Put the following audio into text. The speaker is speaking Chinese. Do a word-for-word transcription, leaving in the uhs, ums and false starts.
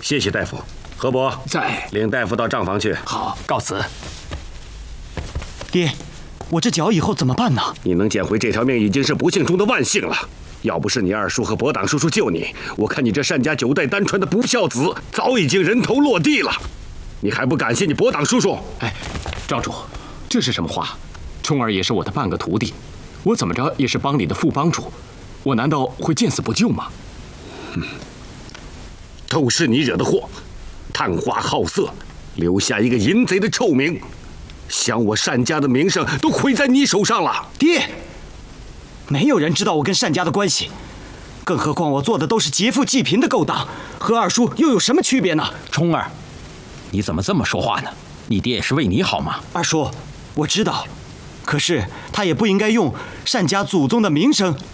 谢谢大夫。何伯在， 领大夫到账房去。 好，告辞。 爹，我这脚以后怎么办呢？ 你能捡回这条命，已经是不幸中的万幸了。要不是你二叔和伯党叔叔救你，我看你这单家九代单传的不孝子，早已经人头落地了。你还不感谢你伯党叔叔？ 哎，庄主，这是什么话？冲儿也是我的半个徒弟，我怎么着也是帮里的副帮主，我难道会见死不救吗？ 嗯，都是你惹的祸，贪花好色，留下一个淫贼的臭名，想我单家的名声都毁在你手上了。 爹，没有人知道我跟单家的关系，更何况我做的都是劫富济贫的勾当，和二叔又有什么区别呢？ 冲儿，你怎么这么说话呢？你爹也是为你好嘛。 二叔，我知道，可是他也不应该用单家祖宗的名声